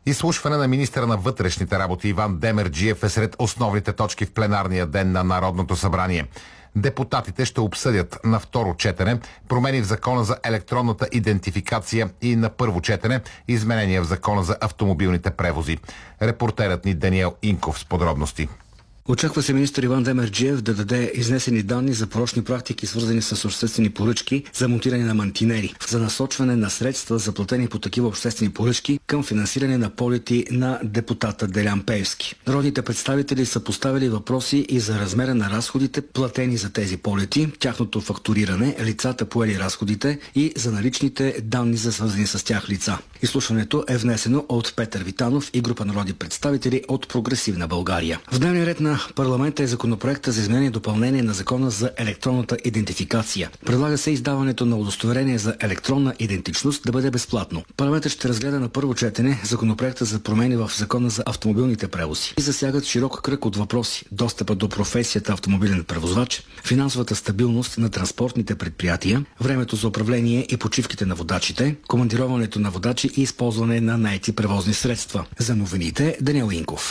Изслушване на министъра на вътрешните работи Иван Демерджиев е сред основните точки в пленарния ден на Народното събрание. Депутатите ще обсъдят на второ четене промени в Закона за електронната идентификация и на първо четене изменения в Закона за автомобилните превози. Репортерът ни Даниел Инков с подробности. Очаква се министър Иван Демерджиев да даде изнесени данни за порочни практики, свързани с обществени поръчки за монтиране на мантинери, за насочване на средства, заплатени по такива обществени поръчки, към финансиране на полети на депутата Делян Пеевски. Народните представители са поставили въпроси и за размера на разходите, платени за тези полети, тяхното фактуриране, лицата поели разходите и за наличните данни за свързани с тях лица. Изслушването е внесено от Петър Витанов и група народни представители от Прогресивна България. В дневния ред на парламента е законопроекта за изменение и допълнение на Закона за електронната идентификация. Предлага се издаването на удостоверение за електронна идентичност да бъде безплатно. Парламентът ще разгледа на първо четене законопроекта за промени в Закона за автомобилните превози и засягат широк кръг от въпроси: достъпа до професията автомобилен превозвач, финансовата стабилност на транспортните предприятия, времето за управление и почивките на водачите, командироването на водачи и използване на наети превозни средства. За новините Даниел Инков.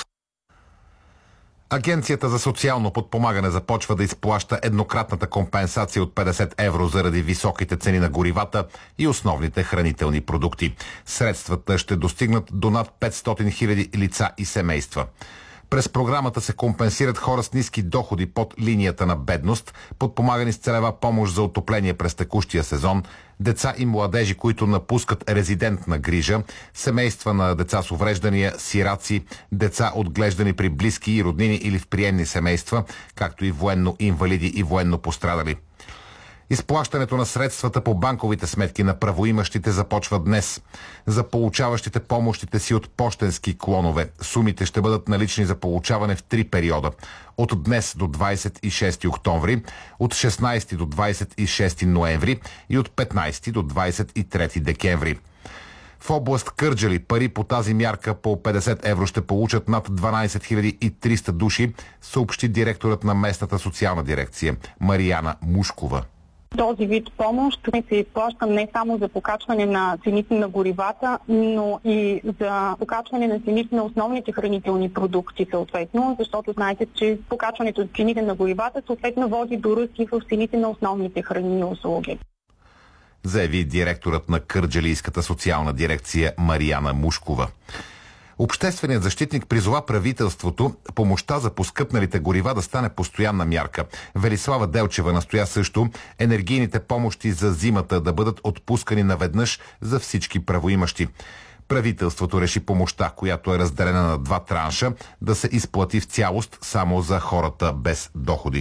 Агенцията за социално подпомагане започва да изплаща еднократната компенсация от 50 евро заради високите цени на горивата и основните хранителни продукти. Средствата ще достигнат до над 500 000 лица и семейства. През програмата се компенсират хора с ниски доходи под линията на бедност, подпомагани с целева помощ за отопление през текущия сезон, деца и младежи, които напускат резидентна грижа, семейства на деца с увреждания, сираци, деца отглеждани при близки и роднини или в приемни семейства, както и военно инвалиди и военно пострадали. Изплащането на средствата по банковите сметки на правоимащите започва днес. За получаващите помощите си от пощенски клонове сумите ще бъдат налични за получаване в 3 периода. От днес до 26 октомври, от 16 до 26 ноември и от 15 до 23 декември. В област Кърджали пари по тази мярка по 50 евро ще получат над 12 300 души, съобщи директорът на местната социална дирекция Марияна Мушкова. Този вид помощ се изплаща не само за покачване на цените на горивата, но и за покачване на цените на основните хранителни продукти съответно, защото знаете, че покачването на цените на горивата съответно води до ръст в цените на основните храни и услуги. Заяви директорът на Кърджалийската социална дирекция Марияна Мушкова. Общественият защитник призова правителството помощта за поскъпналите горива да стане постоянна мярка. Велислава Делчева настоя също енергийните помощи за зимата да бъдат отпускани наведнъж за всички правоимащи. Правителството реши помощта, която е разделена на 2 транша, да се изплати в цялост само за хората без доходи.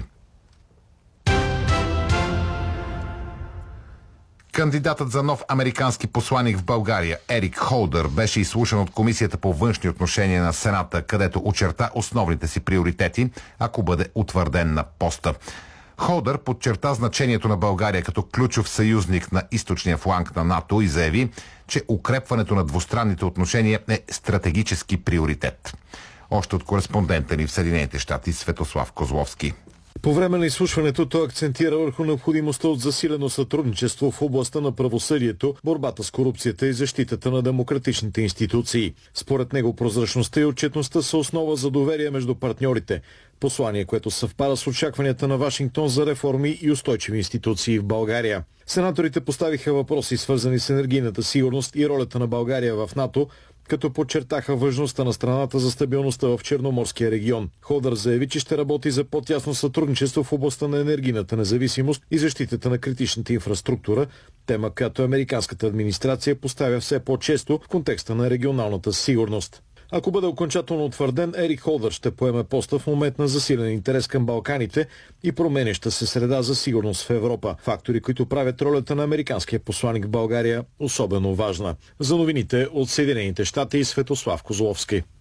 Кандидатът за нов американски посланик в България Ерик Холдър беше изслушан от Комисията по външни отношения на Сената, където очерта основните си приоритети, ако бъде утвърден на поста. Холдър подчерта значението на България като ключов съюзник на източния фланг на НАТО и заяви, че укрепването на двустранните отношения е стратегически приоритет. Още от кореспондента ни в Съединените щати Светослав Козловски. По време на изслушването той акцентира върху необходимостта от засилено сътрудничество в областта на правосъдието, борбата с корупцията и защитата на демократичните институции. Според него прозрачността и отчетността са основа за доверие между партньорите. Послание, което съвпада с очакванията на Вашингтон за реформи и устойчиви институции в България. Сенаторите поставиха въпроси, свързани с енергийната сигурност и ролята на България в НАТО, като подчертаха важността на страната за стабилността в Черноморския регион. Холдър заяви, че ще работи за по-тясно сътрудничество в областта на енергийната независимост и защитата на критичната инфраструктура, тема, която американската администрация поставя все по-често в контекста на регионалната сигурност. Ако бъде окончателно утвърден, Ерик Холдър ще поеме поста в момент на засилен интерес към Балканите и променяща се среда за сигурност в Европа. Фактори, които правят ролята на американския посланик в България особено важна. За новините от Съединените щати Светослав Козловски.